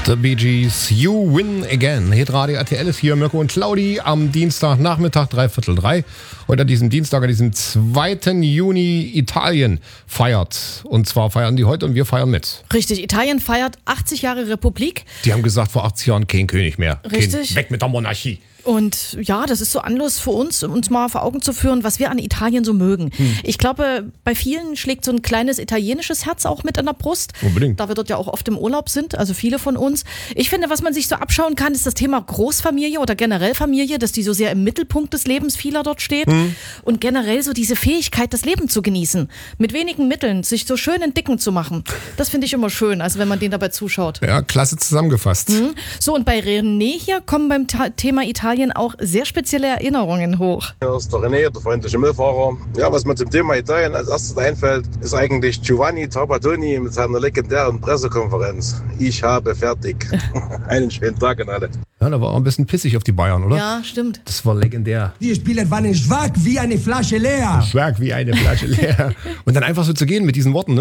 The Bee Gees, You Win Again. Hitradio RTL ist hier, Mirko und Claudi am Dienstagnachmittag, 3:45. Heute an diesem Dienstag, an diesem 2. Juni, Italien feiert. Und zwar feiern die heute und wir feiern mit. Richtig, Italien feiert 80 Jahre Republik. Die haben gesagt, vor 80 Jahren kein König mehr. Richtig. Weg mit der Monarchie. Und ja, das ist so Anlass für uns mal vor Augen zu führen, was wir an Italien so mögen. Ich glaube, bei vielen schlägt so ein kleines italienisches Herz auch mit an der Brust. Unbedingt. Da wir dort ja auch oft im Urlaub sind, also viele von uns. Ich finde, was man sich so abschauen kann, ist das Thema Großfamilie oder generell Familie, dass die so sehr im Mittelpunkt des Lebens vieler dort steht. Und generell so diese Fähigkeit, das Leben zu genießen. Mit wenigen Mitteln, sich so schön in Dicken zu machen. Das finde ich immer schön, also wenn man denen dabei zuschaut. Ja, klasse zusammengefasst. So, und bei René hier kommen beim Thema Italien auch sehr spezielle Erinnerungen hoch. Hier ist der René, der freundliche Müllfahrer. Ja, was mir zum Thema Italien als erstes einfällt, ist eigentlich Giovanni Trapattoni mit seiner legendären Pressekonferenz. Ich habe fertig. Einen schönen Tag an alle. Ja, da war auch ein bisschen pissig auf die Bayern, oder? Ja, stimmt. Das war legendär. Die Spieler waren schwach wie eine Flasche leer. Schwach wie eine Flasche leer. Und dann einfach so zu gehen mit diesen Worten, ne?